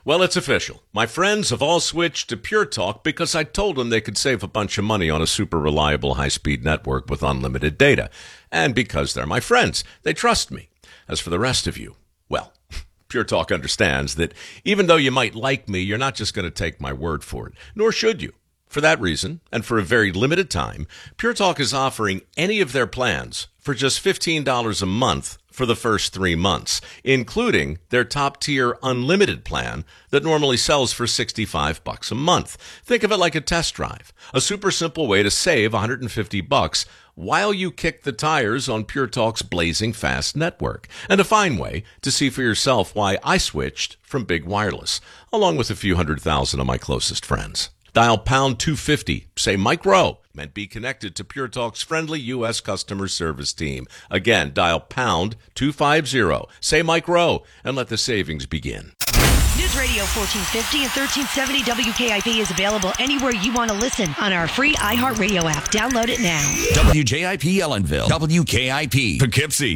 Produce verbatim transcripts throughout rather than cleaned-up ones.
Well, it's official. My friends have all switched to Pure Talk because I told them they could save a bunch of money on a super reliable high-speed network with unlimited data. And because they're my friends, they trust me. As for the rest of you, well, Pure Talk understands that even though you might like me, you're not just going to take my word for it, nor should you. For that reason, and for a very limited time, Pure Talk is offering any of their plans for just fifteen dollars a month for the first three months, including their top-tier unlimited plan that normally sells for sixty-five bucks a month. Think of it like a test drive, a super simple way to save one hundred fifty bucks while you kick the tires on Pure Talk's blazing fast network, and a fine way to see for yourself why I switched from Big Wireless, along with a few hundred thousand of my closest friends. Dial pound two fifty, say Mike Rowe, and be connected to Pure Talk's friendly U S customer service team. Again, dial pound two fifty, say Mike Rowe, and let the savings begin. News Radio fourteen fifty and thirteen seventy W K I P is available anywhere you want to listen on our free iHeartRadio app. Download it now. W J I P Ellenville, W K I P Poughkeepsie.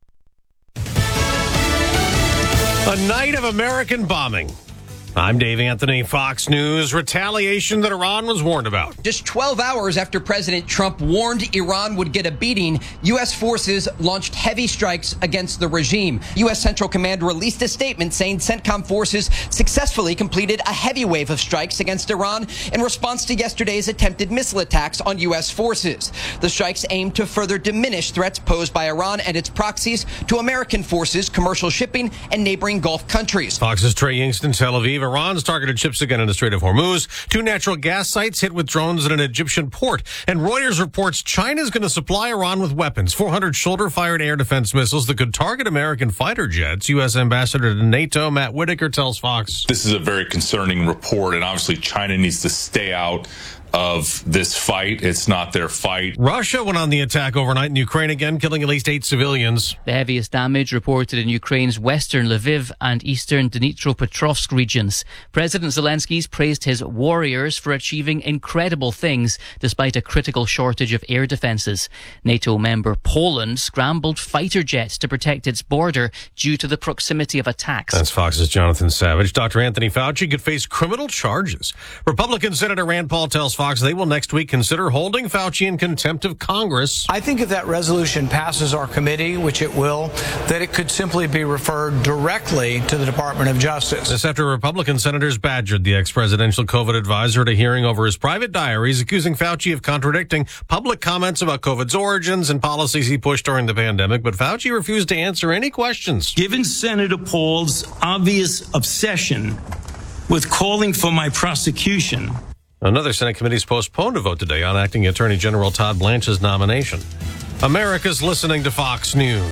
A night of American bombing. I'm Dave Anthony, Fox News. Retaliation that Iran was warned about. Just twelve hours after President Trump warned Iran would get a beating, U S forces launched heavy strikes against the regime. U S Central Command released a statement saying CENTCOM forces successfully completed a heavy wave of strikes against Iran in response to yesterday's attempted missile attacks on U S forces. The strikes aim to further diminish threats posed by Iran and its proxies to American forces, commercial shipping, and neighboring Gulf countries. Fox's Trey Yingst in Tel Aviv. Iran's targeted ships again in the Strait of Hormuz. Two natural gas sites hit with drones at an Egyptian port. And Reuters reports China's going to supply Iran with weapons, four hundred shoulder-fired air defense missiles that could target American fighter jets. U S Ambassador to NATO, Matt Whitaker, tells Fox. This is a very concerning report, and obviously China needs to stay out of this fight. It's not their fight. Russia went on the attack overnight in Ukraine again, killing at least eight civilians. The heaviest damage reported in Ukraine's western Lviv and eastern Dnipropetrovsk regions. President Zelensky's praised his warriors for achieving incredible things despite a critical shortage of air defenses. NATO member Poland scrambled fighter jets to protect its border due to the proximity of attacks. That's Fox's Jonathan Savage. Doctor Anthony Fauci could face criminal charges. Republican Senator Rand Paul tells Fox they will next week consider holding Fauci in contempt of Congress. I think if that resolution passes our committee, which it will, that it could simply be referred directly to the Department of Justice. This after Republican senators badgered the ex-presidential COVID advisor at a hearing over his private diaries, accusing Fauci of contradicting public comments about COVID's origins and policies he pushed during the pandemic. But Fauci refused to answer any questions. Given Senator Paul's obvious obsession with calling for my prosecution, another Senate committee has postponed a vote today on Acting Attorney General Todd Blanche's nomination. America's listening to Fox News.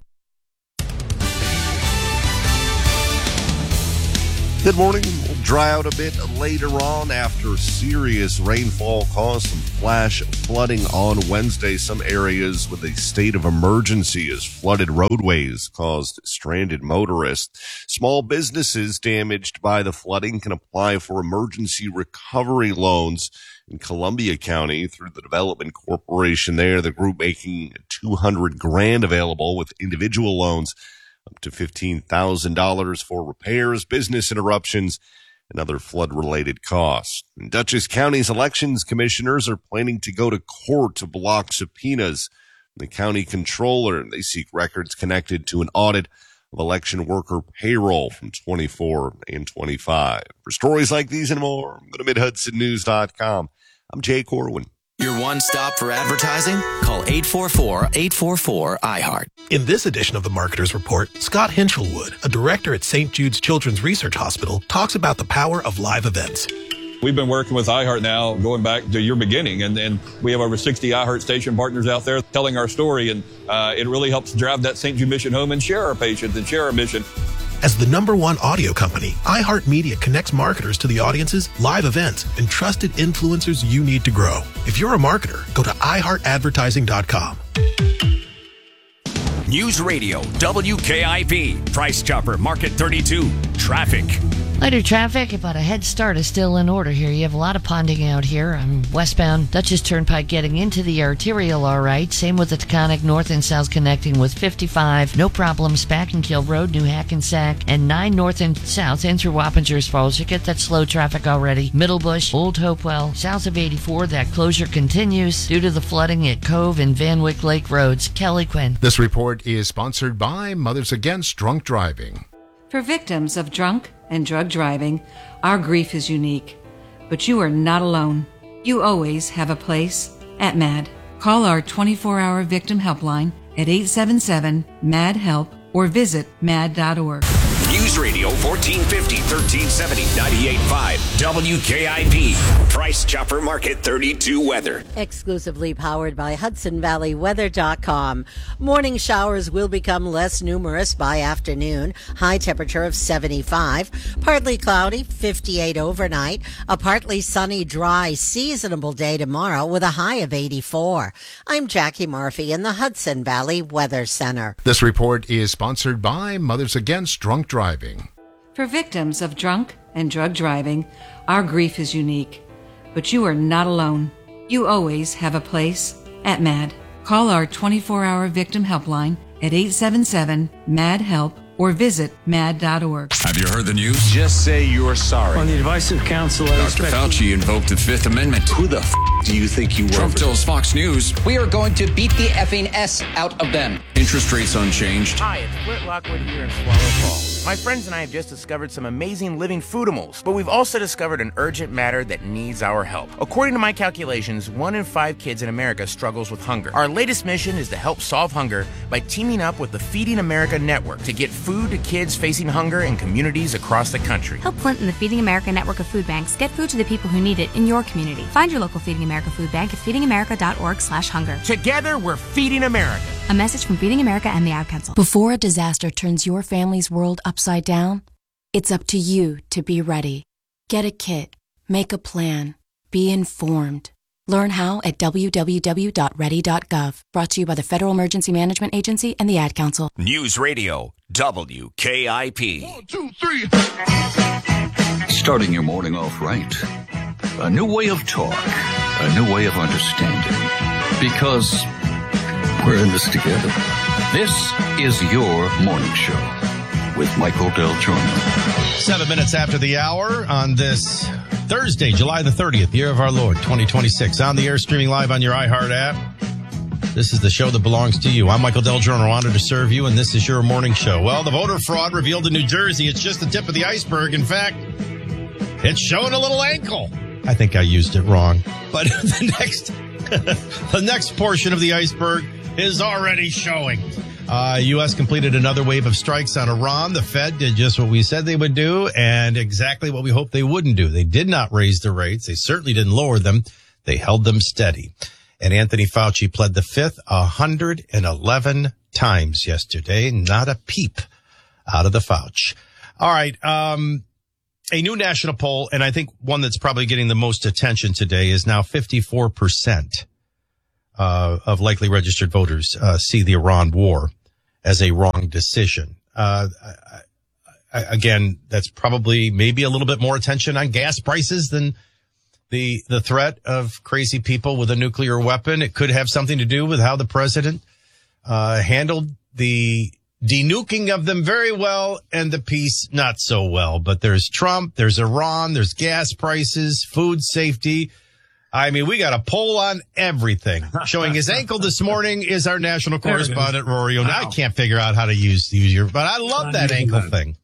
Good morning. We'll dry out a bit later on after serious rainfall caused some flash flooding on Wednesday. Some areas with a state of emergency as flooded roadways caused stranded motorists. Small businesses damaged by the flooding can apply for emergency recovery loans in Columbia County through the Development Corporation there. The group making two hundred grand available with individual loans up to fifteen thousand dollars for repairs, business interruptions, and other flood-related costs. And Dutchess County's elections commissioners are planning to go to court to block subpoenas. The county controller, they seek records connected to an audit of election worker payroll from twenty-four and twenty-five. For stories like these and more, go to mid hudson news dot com. I'm Jay Corwin. Your one stop for advertising? Call eight four four, eight four four, I heart. In this edition of the Marketer's Report, Scott Hinchelwood, a director at Saint Jude's Children's Research Hospital, talks about the power of live events. We've been working with iHeart now going back to your beginning, and, and we have over sixty iHeart station partners out there telling our story, and uh, it really helps drive that Saint Jude mission home and share our patients and share our mission. As the number one audio company, iHeartMedia connects marketers to the audiences, live events, and trusted influencers you need to grow. If you're a marketer, go to i heart advertising dot com. News Radio, W K I P, Price Chopper, Market thirty-two, traffic. Lighter traffic, but a head start is still in order here. You have a lot of ponding out here. I'm westbound Dutchess Turnpike getting into the arterial all right. Same with the Taconic north and south connecting with fifty-five. No problems. Back and Kill Road, New Hackensack, and nine north and south in through Wappingers Falls. You get that slow traffic already. Middlebush, Old Hopewell, south of eighty-four. That closure continues due to the flooding at Cove and Van Wyck Lake Roads. Kelly Quinn. This report is sponsored by Mothers Against Drunk Driving. For victims of drunk and drug driving, our grief is unique. But you are not alone. You always have a place at MAD. Call our twenty-four hour victim helpline at eight seven seven, M A D, HELP or visit mad dot org. News Radio fourteen fifty, thirteen seventy, ninety-eight point five W K I P. Price Chopper Market thirty-two weather. Exclusively powered by Hudson Valley Weather dot com. Morning showers will become less numerous by afternoon. High temperature of seventy-five. Partly cloudy, fifty-eight overnight. A partly sunny, dry, seasonable day tomorrow with a high of eighty-four. I'm Jackie Murphy in the Hudson Valley Weather Center. This report is sponsored by Mothers Against Drunk Driving. For victims of drunk and drug driving, our grief is unique. But you are not alone. You always have a place at MAD. Call our twenty-four hour victim helpline at eight seven seven, M A D, HELP or visit mad dot org. Have you heard the news? Just say you're sorry. On the advice of counsel, I Doctor Fauci invoked the Fifth Amendment. Who the f*** do you think you were? Trump tells Fox News. We are going to beat the effing S out of them. Interest rates unchanged. Hi, it's Britt Lockwood here in Swallow Falls. My friends and I have just discovered some amazing living foodimals, but we've also discovered an urgent matter that needs our help. According to my calculations, one in five kids in America struggles with hunger. Our latest mission is to help solve hunger by teaming up with the Feeding America Network to get food to kids facing hunger in communities across the country. Help Flint and the Feeding America network of food banks get food to the people who need it in your community. Find your local Feeding America food bank at feeding america dot org slash hunger. Together, we're feeding America. A message from Feeding America and the Ad Council. Before a disaster turns your family's world upside down, it's up to you to be ready. Get a kit. Make a plan. Be informed. Learn how at w w w dot ready dot gov. Brought to you by the Federal Emergency Management Agency and the Ad Council. News Radio, W K I P. One, two, three. Starting your morning off right. A new way of talk. A new way of understanding. Because we're in this together. This is your morning show with Michael Del Giorno. Seven minutes after the hour on this Thursday, July the thirtieth, year of our Lord, twenty twenty-six. On the air, streaming live on your iHeart app. This is the show that belongs to you. I'm Michael Del Giorno, honored to serve you, and this is your morning show. Well, the voter fraud revealed in New Jersey, it's just the tip of the iceberg. In fact, it's showing a little ankle. I think I used it wrong. But the next, the next portion of the iceberg is already showing. Uh, U S completed another wave of strikes on Iran. The Fed did just what we said they would do and exactly what we hoped they wouldn't do. They did not raise the rates. They certainly didn't lower them. They held them steady. And Anthony Fauci pled the fifth one hundred eleven times yesterday. Not a peep out of the Fauci. All right. Um, a new national poll, and I think one that's probably getting the most attention today, is now fifty-four percent uh, of likely registered voters uh, see the Iran war as a wrong decision. Uh, I, I, again, that's probably maybe a little bit more attention on gas prices than the the threat of crazy people with a nuclear weapon. It could have something to do with how the president uh, handled the denuking of them very well and the peace not so well. But there's Trump, there's Iran, there's gas prices, food safety. I mean, we got a poll on everything. Showing his ankle this morning is our national correspondent, Rory O'Neill. I can't figure out how to use, use your, but I love that ankle thing.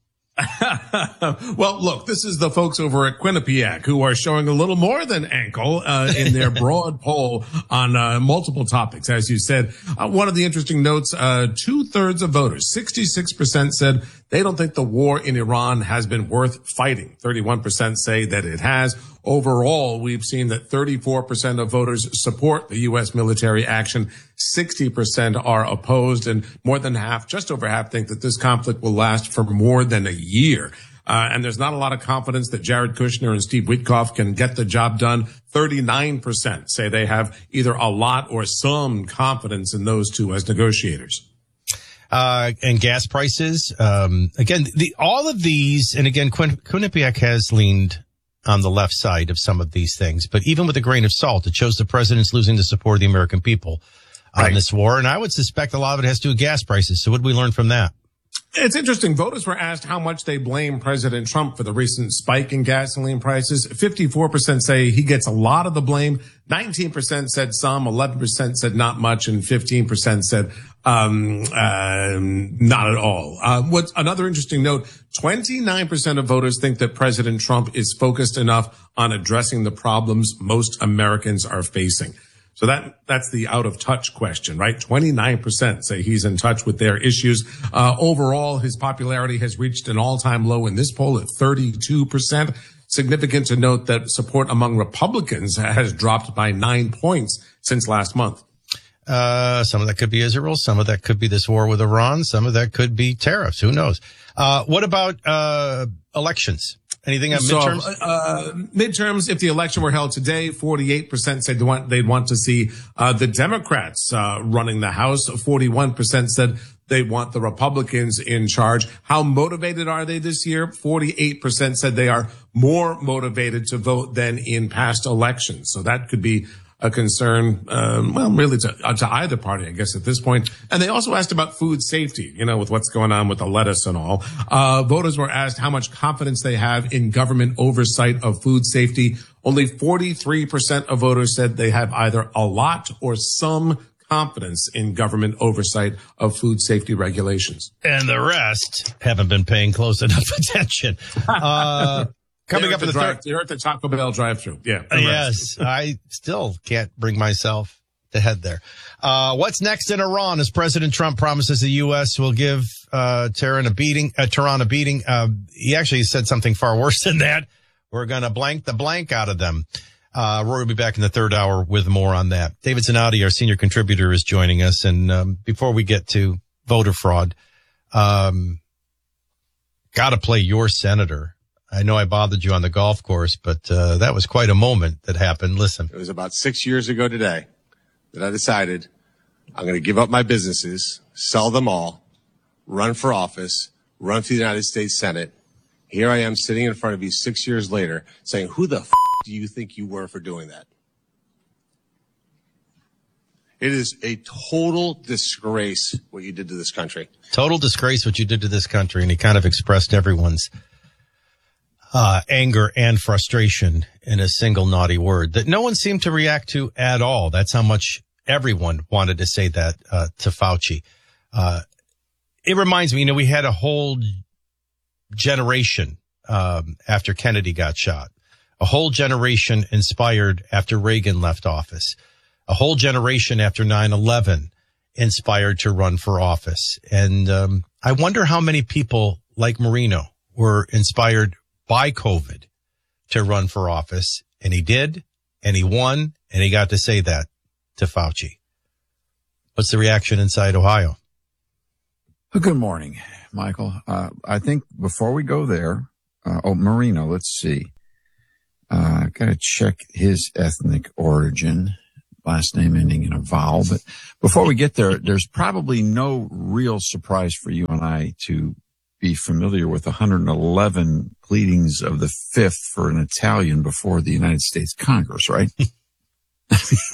Well, look, this is the folks over at Quinnipiac who are showing a little more than ankle uh, in their broad poll on uh, multiple topics. As you said, uh, one of the interesting notes, uh, two-thirds of voters, sixty-six percent said they don't think the war in Iran has been worth fighting. thirty-one percent say that it has. Overall, we've seen that thirty-four percent of voters support the U S military action. sixty percent are opposed, and more than half, just over half, think that this conflict will last for more than a year. Uh, and there's not a lot of confidence that Jared Kushner and Steve Witkoff can get the job done. thirty-nine percent say they have either a lot or some confidence in those two as negotiators. Uh, and gas prices. Um, again, the, all of these, and again, Quin- Quinnipiac has leaned on the left side of some of these things, but even with a grain of salt, it shows the president's losing the support of the American people on Right. this war. And I would suspect a lot of it has to do with gas prices. So what did we learn from that? It's interesting. Voters were asked how much they blame President Trump for the recent spike in gasoline prices. fifty-four percent say he gets a lot of the blame. nineteen percent said some, eleven percent said not much, and fifteen percent said um, uh, not at all. Uh, what's another interesting note, twenty-nine percent of voters think that President Trump is focused enough on addressing the problems most Americans are facing. So that, that's the out of touch question, right? twenty-nine percent say he's in touch with their issues. Uh, overall, his popularity has reached an all time low in this poll at thirty-two percent. Significant to note that support among Republicans has dropped by nine points since last month. Uh, some of that could be Israel. Some of that could be this war with Iran. Some of that could be tariffs. Who knows? Uh, what about, uh, elections? Anything on So, midterms? uh, midterms, if the election were held today, forty-eight percent said they want, they'd want to see, uh, the Democrats, uh, running the House. forty-one percent said they want the Republicans in charge. How motivated are they this year? forty-eight percent said they are more motivated to vote than in past elections. So that could be a concern, um, well, really to, uh, to either party, I guess, at this point. And they also asked about food safety, you know, with what's going on with the lettuce and all. Uh, voters were asked how much confidence they have in government oversight of food safety. Only forty-three percent of voters said they have either a lot or some confidence in government oversight of food safety regulations. And the rest haven't been paying close enough attention. Uh, Coming up in the drive, third, you're at the Taco Bell drive-thru. Yeah. Uh, yes, I still can't bring myself to head there. Uh, what's next in Iran as President Trump promises the U S will give, uh, Tehran a beating, uh, Tehran a beating. Uh, he actually said something far worse than that. We're going to blank the blank out of them. Uh, Rory will be back in the third hour with more on that. David Zanotti, our senior contributor, is joining us. And, um, before we get to voter fraud, um, got to play your senator. I know I bothered you on the golf course, but uh, that was quite a moment that happened. Listen. It was about six years ago today that I decided I'm going to give up my businesses, sell them all, run for office, run for the United States Senate. Here I am sitting in front of you six years later saying, who the f- do you think you were for doing that? It is a total disgrace what you did to this country. Total disgrace what you did to this country. And he kind of expressed everyone's Uh, anger and frustration in a single naughty word that no one seemed to react to at all. That's how much everyone wanted to say that, uh, to Fauci. Uh, it reminds me, you know, we had a whole generation, um, after Kennedy got shot, a whole generation inspired after Reagan left office, a whole generation after nine eleven inspired to run for office. And, um, I wonder how many people like Marino were inspired by COVID to run for office. And he did, and he won, and he got to say that to Fauci. What's the reaction inside Ohio? Good morning, Michael. Uh, I think before we go there, uh, oh, Marino, let's see. Uh, I gotta check his ethnic origin, last name ending in a vowel. But before we get there, there's probably no real surprise for you and I to be familiar with one hundred eleven pleadings of the Fifth for an Italian before the United States Congress, right? is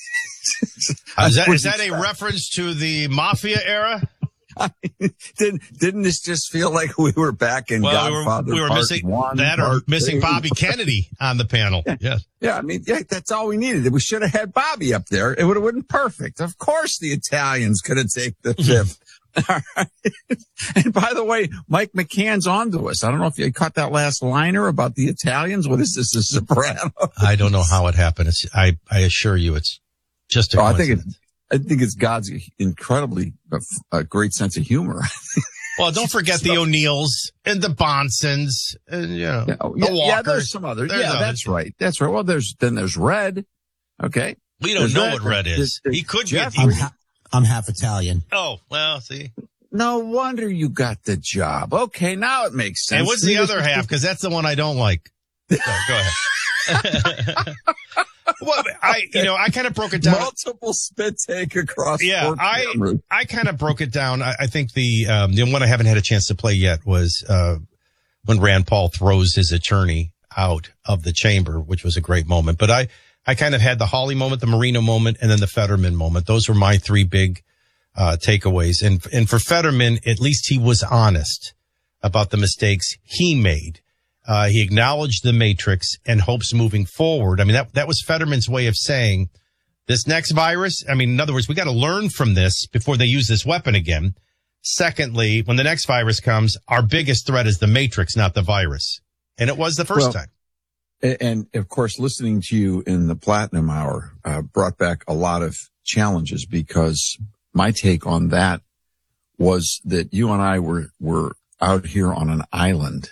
that, is that a reference to the mafia era? didn't didn't this just feel like we were back in well, Godfather? We were, we were part missing one, that, or part missing two. Bobby Kennedy on the panel. Yeah. Yes. Yeah, I mean, yeah, that's all we needed. We should have had Bobby up there. It would have been perfect. Of course, the Italians could have taken the Fifth. All right. And by the way, Mike McCann's on to us. I don't know if you caught that last liner about the Italians. What is this, a soprano? I don't know how it happened. It's, I, I assure you, it's just a oh, I think coincidence. it, I think it's God's incredibly uh, a great sense of humor. Well, don't forget the O'Neills and the Bonsons and, you know, yeah, oh, the yeah, Walkers. Yeah, there's some others. There's yeah, others. That's right. That's right. Well, there's, then there's Red. Okay. We don't there's know Red. what Red is. There's, he could Jeff, be a I'm, deep. ha- I'm half Italian. Oh, well, see. No wonder you got the job. Okay, now it makes sense. And what's the other half? Because that's the one I don't like. So, go ahead. Well, I, you know, I kind of broke it down. Multiple spit take across. Yeah, four I, cameras. I kind of broke it down. I, I think the, um, the one I haven't had a chance to play yet was, uh, when Rand Paul throws his attorney out of the chamber, which was a great moment. But I, I kind of had the Hawley moment, the Marino moment, and then the Fetterman moment. Those were my three big, uh, takeaways. And, and for Fetterman, at least he was honest about the mistakes he made. Uh, he acknowledged the matrix and hopes moving forward. I mean, that, that was Fetterman's way of saying this next virus. I mean, in other words, we got to learn from this before they use this weapon again. Secondly, when the next virus comes, our biggest threat is the matrix, not the virus. And it was the first Well, time. And of course, listening to you in the Platinum Hour, uh, brought back a lot of challenges, because my take on that was that you and I were, were out here on an island.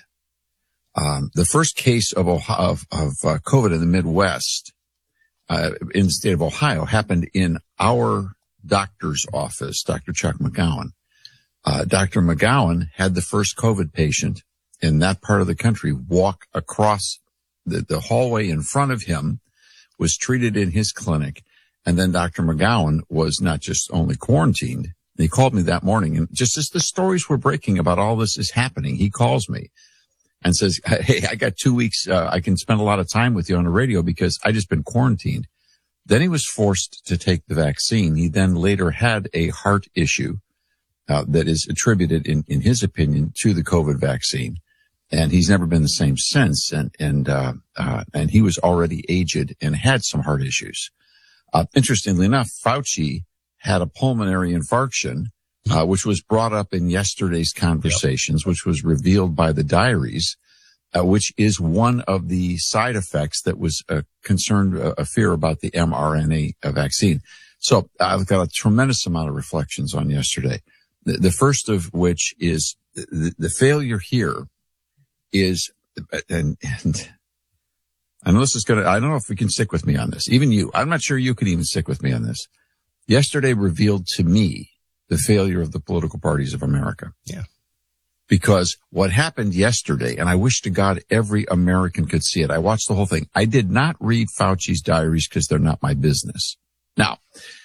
Um, the first case of, Ohio, of, of uh, COVID in the Midwest, uh, in the state of Ohio happened in our doctor's office, Doctor Chuck McGowan. Uh, Doctor McGowan had the first COVID patient in that part of the country walk across the, the hallway in front of him, was treated in his clinic. And then Doctor McGowan was not just only quarantined. He called me that morning, and just as the stories were breaking about all this is happening, he calls me and says, hey, I got two weeks. Uh, I can spend a lot of time with you on the radio because I just been quarantined. Then he was forced to take the vaccine. He then later had a heart issue, uh, that is attributed in, in his opinion to the COVID vaccine. And he's never been the same since. And, and, uh, uh, and he was already aged and had some heart issues. Uh, interestingly enough, Fauci had a pulmonary infarction, Uh, which was brought up in yesterday's conversations, yep. which was revealed by the diaries, uh, which is one of the side effects that was uh, concerned, uh, a fear about the mRNA vaccine. So I've got a tremendous amount of reflections on yesterday. The, the first of which is the, the failure here is, and, and I know this is going to, I don't know if we can stick with me on this. Even you, I'm not sure you can even stick with me on this. Yesterday revealed to me the failure of the political parties of America. Yeah. Because what happened yesterday, and I wish to God every American could see it. I watched the whole thing. I did not read Fauci's diaries because they're not my business. Now,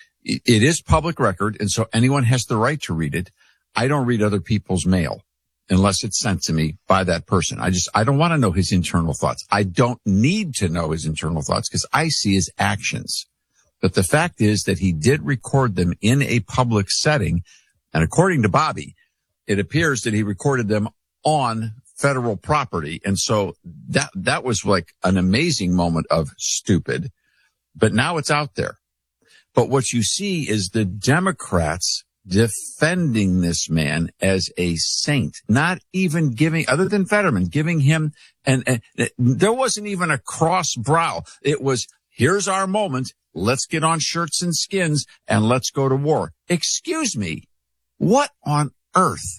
it is public record, and so anyone has the right to read it. I don't read other people's mail unless it's sent to me by that person. I just, I don't want to know his internal thoughts. I don't need to know his internal thoughts because I see his actions. But the fact is that he did record them in a public setting. And according to Bobby, it appears that he recorded them on federal property. And so that, that was like an amazing moment of stupid, but now it's out there. But what you see is the Democrats defending this man as a saint, not even giving, other than Fetterman, giving him, and, and there wasn't even a cross brow. It was, here's our moment. Let's get on shirts and skins and let's go to war. Excuse me. What on earth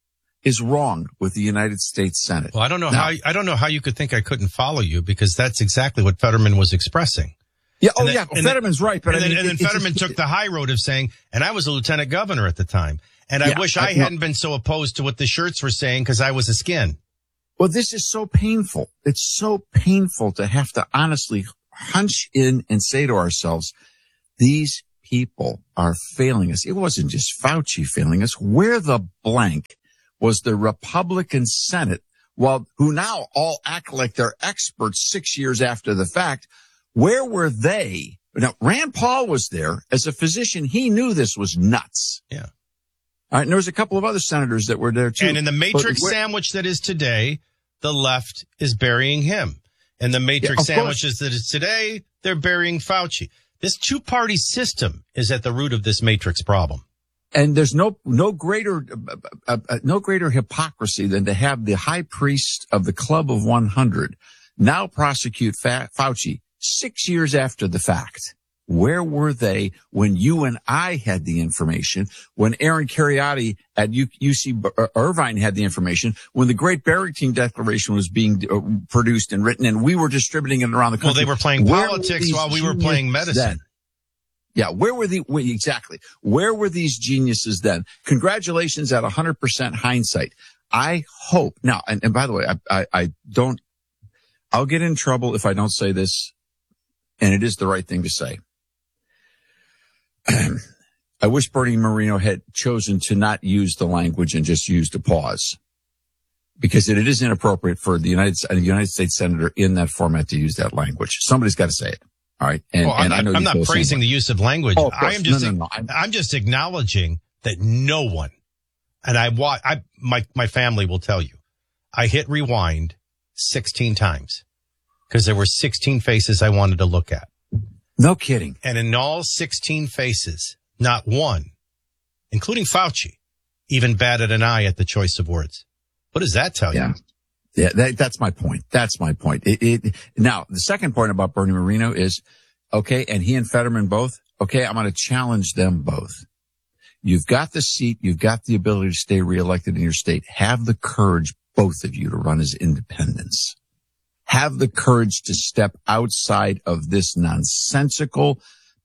is wrong with the United States Senate? Well, I don't know now, how, I don't know how you could think I couldn't follow you, because that's exactly what Fetterman was expressing. Yeah. Oh, then, yeah. Fetterman's then, right. But and I mean, then, and it, then Fetterman took the high road of saying, and I was a lieutenant governor at the time. And I yeah, wish I, I hadn't no, been so opposed to what the shirts were saying because I was a skin. Well, this is so painful. It's so painful to have to honestly hunch in and say to ourselves, these people are failing us. It wasn't just Fauci failing us. Where the blank was the Republican Senate, well, who now all act like they're experts six years after the fact? Where were they? Now, Rand Paul was there as a physician. He knew this was nuts. Yeah. All right. And there was a couple of other senators that were there too. And in the matrix where, sandwich that is today, the left is burying him. And the matrix yeah, sandwiches that is today, they're burying Fauci. This two-party system is at the root of this matrix problem. And there's no, no greater, uh, uh, no greater hypocrisy than to have the high priest of the Club of one hundred now prosecute Fa- Fauci six years after the fact. Where were they when you and I had the information, when Aaron Kheriaty at U C Irvine had the information, when the Great Barrington Declaration was being uh, produced and written, and we were distributing it around the country? Well, they were playing where politics while we were playing medicine. Then? Yeah, where were the, wait, exactly. Where were these geniuses then? Congratulations at one hundred percent hindsight. I hope, now, and, and by the way, I, I, I don't, I'll get in trouble if I don't say this. and it is the right thing to say. I wish Bernie Moreno had chosen to not use the language and just used a pause, because it, it is inappropriate for the United, a United States senator in that format to use that language. Somebody's got to say it. All right. And, well, and I'm, I know I'm not praising the use of language. Oh, of I am just, no, no, no. I'm, I'm just acknowledging that no one, and I watch, I, my, my family will tell you, I hit rewind sixteen times because there were sixteen faces I wanted to look at. No kidding. And in all sixteen faces, not one, including Fauci, even batted an eye at the choice of words. What does that tell yeah. you? Yeah, that, that's my point. That's my point. It, it, now, the second point about Bernie Moreno is, okay, and he and Fetterman both, okay, I'm going to challenge them both. You've got the seat. You've got the ability to stay reelected in your state. Have the courage, both of you, to run as independents. Have the courage to step outside of this nonsensical,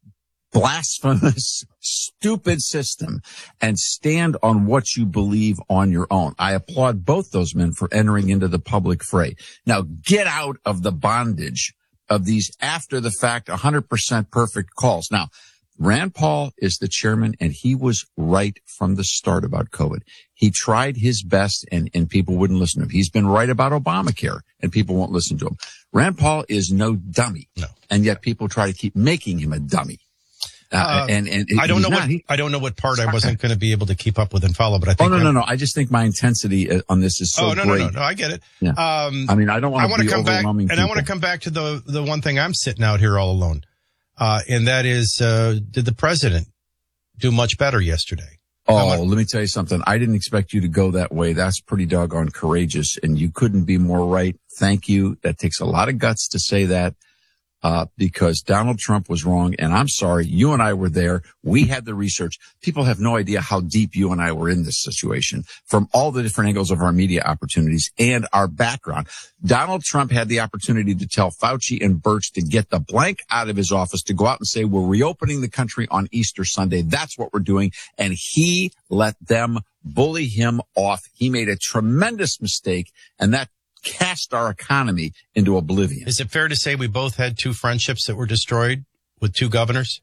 blasphemous, stupid system and stand on what you believe on your own. I applaud both those men for entering into the public fray. Now get out of the bondage of these after the fact, one hundred percent perfect calls. Now, Rand Paul is the chairman, and he was right from the start about COVID. He tried his best, and, and people wouldn't listen to him. He's been right about Obamacare, and people won't listen to him. Rand Paul is no dummy, no. and yet people try to keep making him a dummy. Uh, Uh, and, and I don't know not, what he, I don't know what part I wasn't going to be able to keep up with and follow, but I think oh no I'm, no no I just think my intensity on this is so oh no great. no no no I get it. Yeah. Um, I mean I don't want I to be come back, and people. I want to come back to the the one thing I'm sitting out here all alone, uh, and that is, uh, did the president do much better yesterday? Oh, let me tell you something. I didn't expect you to go that way. That's pretty doggone courageous, and you couldn't be more right. Thank you. That takes a lot of guts to say that. Uh, because Donald Trump was wrong. And I'm sorry, you and I were there. We had the research. People have no idea how deep you and I were in this situation from all the different angles of our media opportunities and our background. Donald Trump had the opportunity to tell Fauci and Birch to get the blank out of his office, to go out and say, we're reopening the country on Easter Sunday. That's what we're doing. And he let them bully him off. He made a tremendous mistake, and that cast our economy into oblivion. Is it fair to say we both had two friendships that were destroyed with two governors?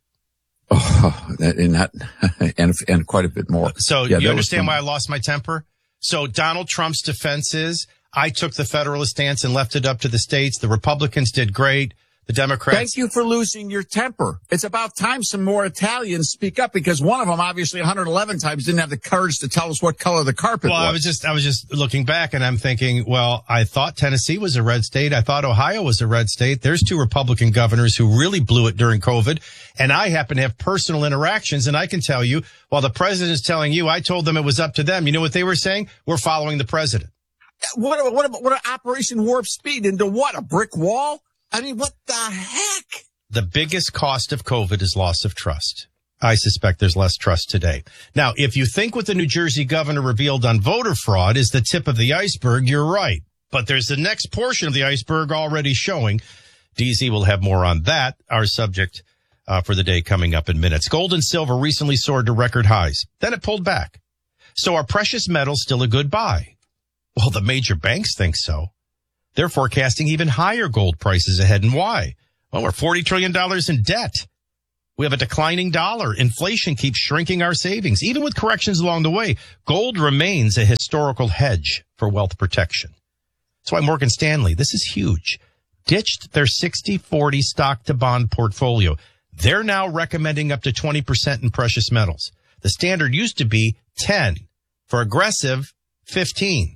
Oh, and that, and, and quite a bit more. So yeah, you understand why I lost my temper? So Donald Trump's defense is, I took the federalist stance and left it up to the states. The Republicans did great. The Democrats. Thank you for losing your temper. It's about time some more Italians speak up, because one of them obviously one hundred eleven times didn't have the courage to tell us what color the carpet well, was. I was just, I was just looking back, and I'm thinking, well, I thought Tennessee was a red state. I thought Ohio was a red state. There's two Republican governors who really blew it during COVID. And I happen to have personal interactions, and I can tell you, while the president is telling you, I told them it was up to them. You know what they were saying? We're following the president. What, what, what, what an Operation Warp Speed into what? A brick wall? I mean, what the heck? The biggest cost of COVID is loss of trust. I suspect there's less trust today. Now, if you think what the New Jersey governor revealed on voter fraud is the tip of the iceberg, you're right. But there's the next portion of the iceberg already showing. D Z will have more on that, our subject uh, for the day coming up in minutes. Gold and silver recently soared to record highs. Then it pulled back. So are precious metals still a good buy? Well, the major banks think so. They're forecasting even higher gold prices ahead. And why? Well, we're forty trillion dollars in debt. We have a declining dollar. Inflation keeps shrinking our savings. Even with corrections along the way, gold remains a historical hedge for wealth protection. That's why Morgan Stanley, this is huge, ditched their sixty forty stock to bond portfolio. They're now recommending up to twenty percent in precious metals. The standard used to be ten. For aggressive, fifteen.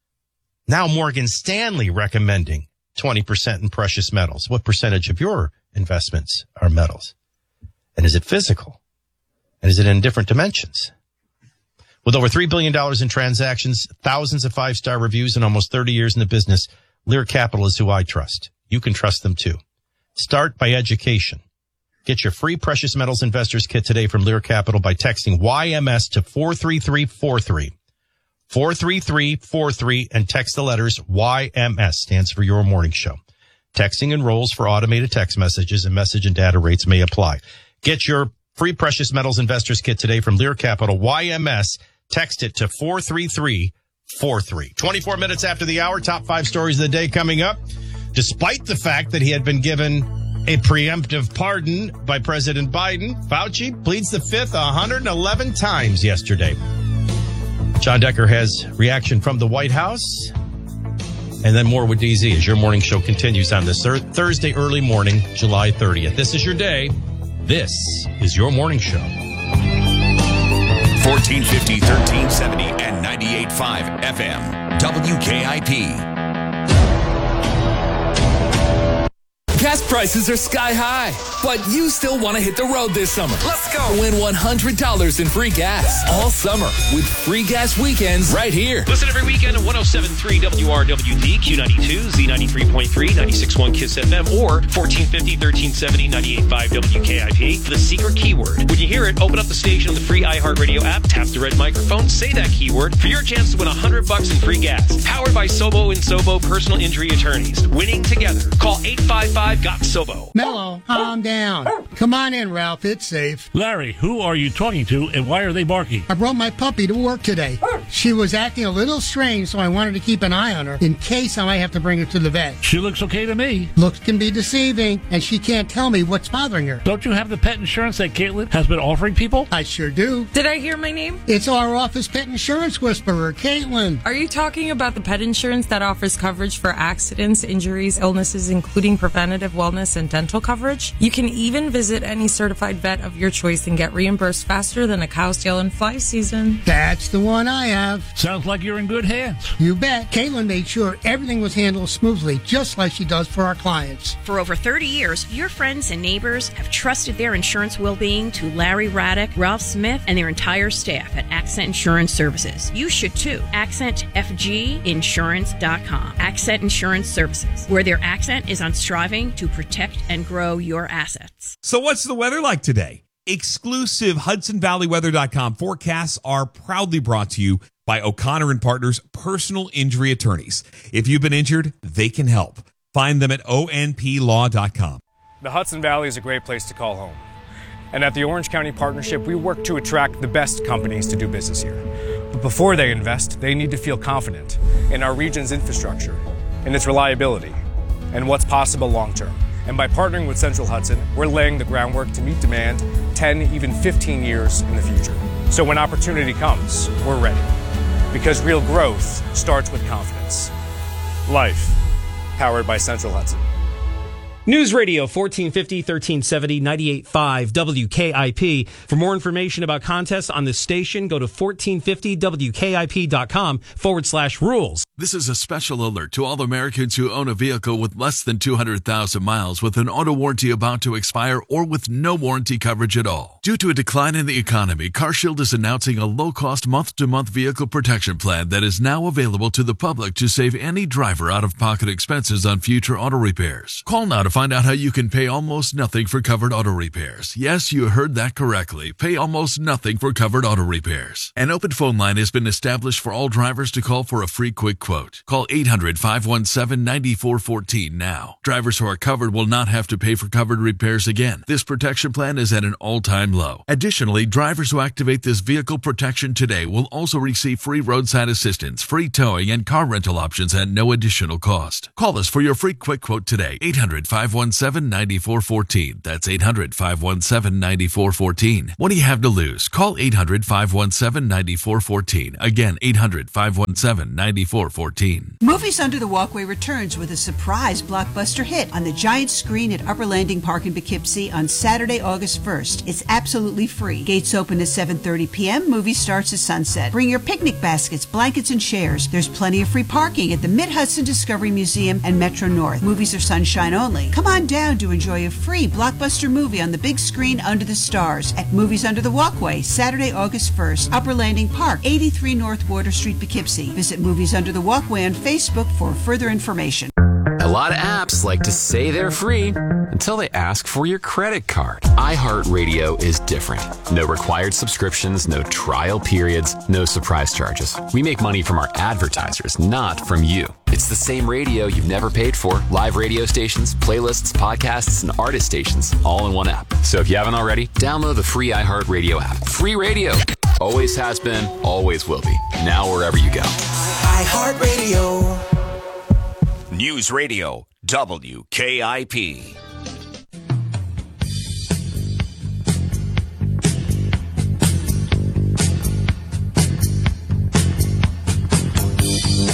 Now Morgan Stanley recommending twenty percent in precious metals. What percentage of your investments are metals? And is it physical? And is it in different dimensions? With over three billion dollars in transactions, thousands of five-star reviews, and almost thirty years in the business, Lear Capital is who I trust. You can trust them too. Start by education. Get your free precious metals investors kit today from Lear Capital by texting Y M S to four three three four three. four three three four three and text the letters Y M S, stands for Your Morning Show. Texting enrolls for automated text messages, and message and data rates may apply. Get your free precious metals investors kit today from Lear Capital, Y M S. Text it to four three three four three. twenty-four minutes after the hour, top five stories of the day coming up. Despite the fact that he had been given A preemptive pardon by President Biden. Fauci pleads the fifth one hundred eleven times yesterday. John Decker has reaction from the White House. And then more with D Z as your morning show continues on this thir- Thursday early morning, July thirtieth. This is your day. This is your morning show. fourteen fifty, thirteen seventy, and ninety-eight point five F M. W K I P. Gas prices are sky high, but you still want to hit the road this summer. Let's go. Win one hundred dollars in free gas all summer with free gas weekends right here. Listen every weekend at one oh seven point three W R W D, Q ninety-two, Z ninety-three point three, ninety-six point one KISS F M, or fourteen fifty, thirteen seventy, ninety-eight point five W K I P for the secret keyword. When you hear it, open up the station on the free iHeartRadio app, tap the red microphone, say that keyword for your chance to win one hundred bucks in free gas. Powered by Sobo and Sobo Personal Injury Attorneys. Winning together. Call eight five five, G O T, S O B O. Mellow, calm down. Come on in, Ralph. It's safe. Larry, who are you talking to and why are they barking? I brought my puppy to work today. She was acting a little strange, so I wanted to keep an eye on her in case I might have to bring her to the vet. She looks okay to me. Looks can be deceiving, and she can't tell me what's bothering her. Don't you have the pet insurance that Caitlin has been offering people? I sure do. Did I hear my name? It's our office pet insurance whisperer, Caitlin. Are you talking about the pet insurance that offers coverage for accidents, injuries, illnesses, including preventative wellness and dental coverage? You can even visit any certified vet of your choice and get reimbursed faster than a cow's tail in fly season. That's the one I have. Sounds like you're in good hands. You bet. Caitlin made sure everything was handled smoothly, just like she does for our clients. For over thirty years, your friends and neighbors have trusted their insurance well-being to Larry Raddick, Ralph Smith, and their entire staff at Accent Insurance Services. You should too. accent f g insurance dot com. Accent Insurance Services, where their accent is on striving to protect and grow your assets. So what's the weather like today? Exclusive Hudson Valley Weather dot com forecasts are proudly brought to you by O'Connor and Partners Personal Injury Attorneys. If you've been injured, they can help. Find them at O N P law dot com. The Hudson Valley is a great place to call home. And at the Orange County Partnership, we work to attract the best companies to do business here. But before they invest, they need to feel confident in our region's infrastructure, in its reliability, and what's possible long term. And by partnering with Central Hudson, we're laying the groundwork to meet demand ten, even fifteen years in the future. So when opportunity comes, we're ready. Because real growth starts with confidence. Life, powered by Central Hudson. News Radio fourteen fifty, thirteen seventy, ninety-eight point five W K I P. For more information about contests on this station, go to fourteen fifty W K I P dot com forward slash rules. This is a special alert to all Americans who own a vehicle with less than two hundred thousand miles with an auto warranty about to expire or with no warranty coverage at all. Due to a decline in the economy, CarShield is announcing a low-cost month-to-month vehicle protection plan that is now available to the public to save any driver out-of-pocket expenses on future auto repairs. Call now to find out how you can pay almost nothing for covered auto repairs. Yes, you heard that correctly. Pay almost nothing for covered auto repairs. An open phone line has been established for all drivers to call for a free quick quote. Call eight hundred, five one seven, nine four one four now. Drivers who are covered will not have to pay for covered repairs again. This protection plan is at an all-time low. Additionally, drivers who activate this vehicle protection today will also receive free roadside assistance, free towing, and car rental options at no additional cost. Call us for your free quick quote today. eight hundred, five one seven, nine four one four. That's eight hundred, five one seven, nine four one four. What do you have to lose? Call eight hundred, five one seven, nine four one four. Again, eight hundred, five one seven, nine four one four. Movies Under the Walkway returns with a surprise blockbuster hit on the giant screen at Upper Landing Park in Poughkeepsie on Saturday, August first. It's absolutely free. Gates open at seven thirty p.m. Movie starts at sunset. Bring your picnic baskets, blankets, and chairs. There's plenty of free parking at the Mid-Hudson Discovery Museum and Metro North. Movies are sunshine only. Come on down to enjoy a free blockbuster movie on the big screen under the stars at Movies Under the Walkway, Saturday, August first. Upper Landing Park, eighty-three North Water Street, Poughkeepsie. Visit Movies Under the Walkway on Facebook for further information. A lot of apps like to say they're free until they ask for your credit card. iHeartRadio is different. No required subscriptions, no trial periods, no surprise charges. We make money from our advertisers, not from you. It's the same radio you've never paid for. Live radio stations, playlists, podcasts, and artist stations all in one app. So if you haven't already, download the free iHeartRadio app. Free radio. Always has been, always will be. Now wherever you go. iHeartRadio. News Radio W K I P.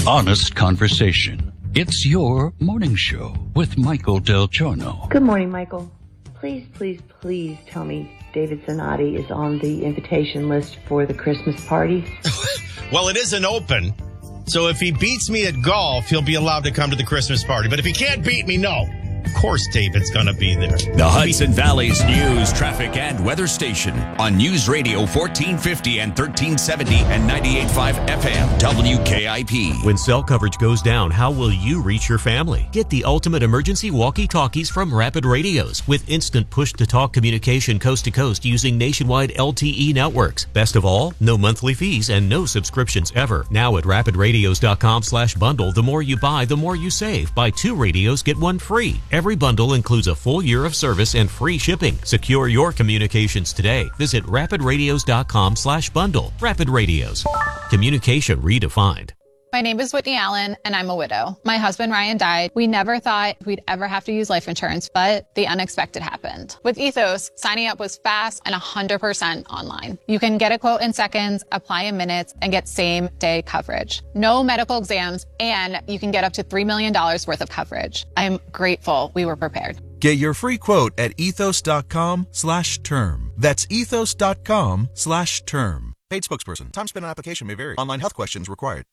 Honest conversation. It's your morning show with Michael Del Giorno. Good morning, Michael. Please, please, please tell me David Zanotti is on the invitation list for the Christmas party. Well, it isn't open. So if he beats me at golf, he'll be allowed to come to the Christmas party. But if he can't beat me, no. Of course David's going to be there. The Hudson Valley's news, traffic, and weather station on News Radio fourteen fifty and thirteen seventy and ninety-eight point five F M W K I P. When cell coverage goes down, how will you reach your family? Get the ultimate emergency walkie-talkies from Rapid Radios with instant push-to-talk communication coast to coast using nationwide L T E networks. Best of all, no monthly fees and no subscriptions ever. Now at rapid radios dot com slash bundle, the more you buy, the more you save. Buy two radios, get one free. Every bundle includes a full year of service and free shipping. Secure your communications today. Visit rapid radios dot com slash bundle. Rapid Radios. Communication redefined. My name is Whitney Allen, and I'm a widow. My husband, Ryan, died. We never thought we'd ever have to use life insurance, but the unexpected happened. With Ethos, signing up was fast and one hundred percent online. You can get a quote in seconds, apply in minutes, and get same-day coverage. No medical exams, and you can get up to three million dollars worth of coverage. I'm grateful we were prepared. Get your free quote at ethos dot com slash term. That's ethos dot com slash term. Paid spokesperson. Time spent on application may vary. Online health questions required.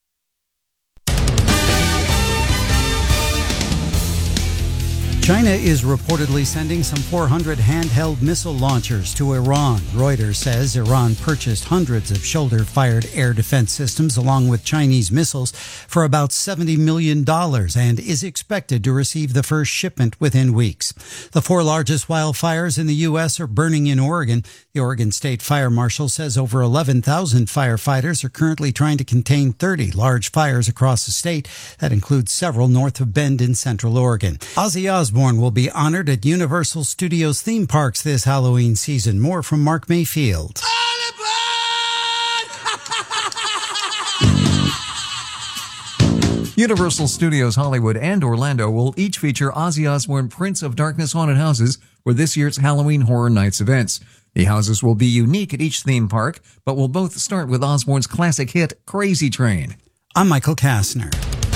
China is reportedly sending some four hundred handheld missile launchers to Iran. Reuters says Iran purchased hundreds of shoulder-fired air defense systems along with Chinese missiles for about seventy million dollars and is expected to receive the first shipment within weeks. The four largest wildfires in the U S are burning in Oregon. The Oregon State Fire Marshal says over eleven thousand firefighters are currently trying to contain thirty large fires across the state. That includes several north of Bend in Central Oregon. Ozzy Osbourne will be honored at Universal Studios theme parks this Halloween season. More from Mark Mayfield. Universal Studios Hollywood and Orlando will each feature Ozzy Osbourne Prince of Darkness haunted houses for this year's Halloween Horror Nights events. The houses will be unique at each theme park, but will both start with Osbourne's classic hit, Crazy Train. I'm Michael Kastner.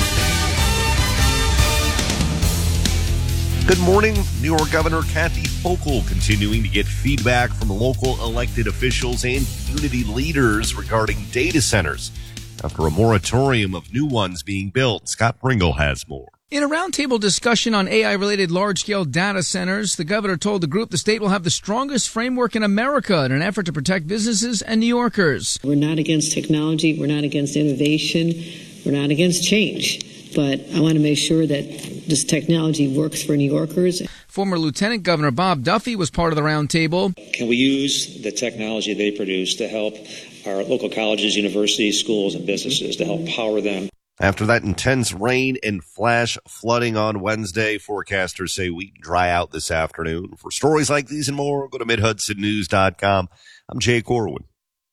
Good morning. New York Governor Kathy Hochul continuing to get feedback from local elected officials and community leaders regarding data centers after a moratorium of new ones being built. Scott Pringle has more. In a roundtable discussion on A I-related large-scale data centers, the governor told the group the state will have the strongest framework in America in an effort to protect businesses and New Yorkers. We're not against technology. We're not against innovation. We're not against change. But I want to make sure that this technology works for New Yorkers. Former Lieutenant Governor Bob Duffy was part of the roundtable. Can we use the technology they produce to help our local colleges, universities, schools, and businesses, to help power them? After that intense rain and flash flooding on Wednesday, forecasters say we dry out this afternoon. For stories like these and more, go to mid hudson news dot com. I'm Jay Corwin.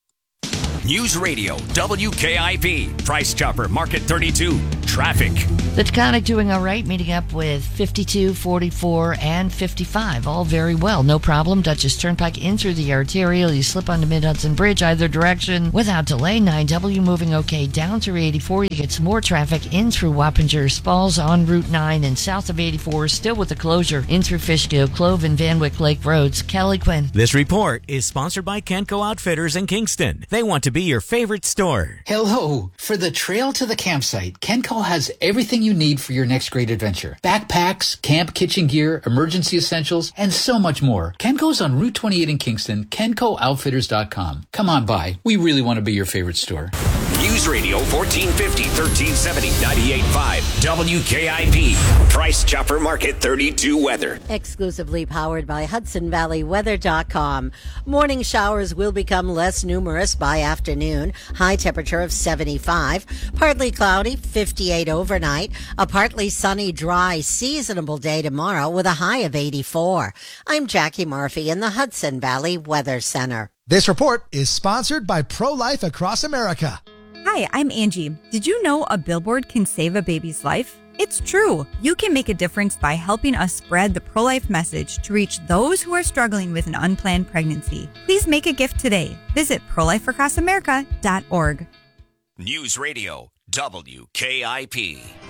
News Radio W K I P. Price Chopper Market thirty-two. Traffic. The Taconic doing all right, meeting up with fifty-two, forty-four, and fifty-five. All very well. No problem. Dutchess Turnpike in through the arterial. You slip onto Mid-Hudson Bridge either direction without delay. nine W moving okay down through eighty-four. You get some more traffic in through Wappinger Falls on Route nine and south of eighty-four. Still with the closure in through Fishkill, Clove, and Van Wyck Lake Roads. Kelly Quinn. This report is sponsored by Kenco Outfitters in Kingston. They want to be your favorite store. Hello. For the trail to the campsite, Kenco has everything you need for your next great adventure. Backpacks, camp kitchen gear, emergency essentials, and so much more. Kenco's on Route twenty-eight in Kingston, kenco outfitters dot com. Come on by. We really want to be your favorite store. News Radio fourteen fifty, thirteen seventy, ninety-eight point five W K I P. Price Chopper Market thirty-two weather. Exclusively powered by Hudson Valley Weather dot com. Morning showers will become less numerous by afternoon. High temperature of seventy-five. Partly cloudy, fifty-eight overnight. A partly sunny, dry, seasonable day tomorrow with a high of eighty-four. I'm Jackie Murphy in the Hudson Valley Weather Center. This report is sponsored by Pro-Life Across America. Hi, I'm Angie. Did you know a billboard can save a baby's life? It's true. You can make a difference by helping us spread the pro-life message to reach those who are struggling with an unplanned pregnancy. Please make a gift today. Visit pro life across america dot org. News Radio W K I P.